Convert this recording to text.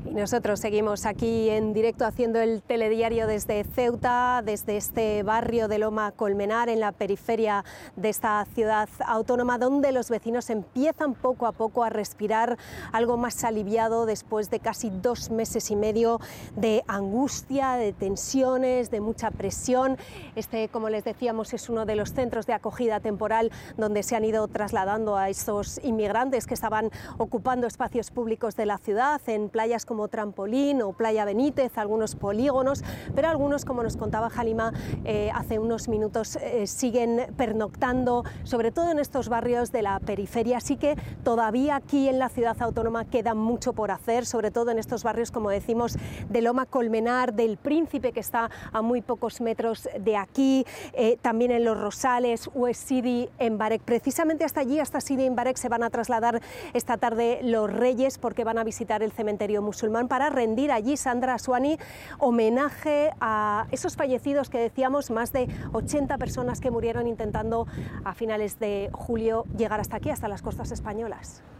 Y nosotros seguimos aquí en directo haciendo el telediario desde Ceuta, desde este barrio de Loma Colmenar, en la periferia de esta ciudad autónoma, donde los vecinos empiezan poco a poco a respirar algo más aliviado después de casi 2 meses y medio de angustia, de tensiones, de mucha presión. Este, como les decíamos, es uno de los centros de acogida temporal donde se han ido trasladando a estos inmigrantes que estaban ocupando espacios públicos de la ciudad, en playas como Trampolín o Playa Benítez, algunos polígonos, pero algunos, como nos contaba Halima hace unos minutos, siguen pernoctando, sobre todo en estos barrios de la periferia. Así que todavía aquí en la ciudad autónoma queda mucho por hacer, sobre todo en estos barrios, como decimos, de Loma Colmenar, del Príncipe, que está a muy pocos metros de aquí, también en Los Rosales, West Sidi, en Barec. Precisamente hasta allí, hasta Sidi en Barec, se van a trasladar esta tarde los Reyes, porque van a visitar el cementerio musulmán para rendir allí, Sandra Aswani, homenaje a esos fallecidos que decíamos, más de 80 personas que murieron intentando a finales de julio llegar hasta aquí, hasta las costas españolas.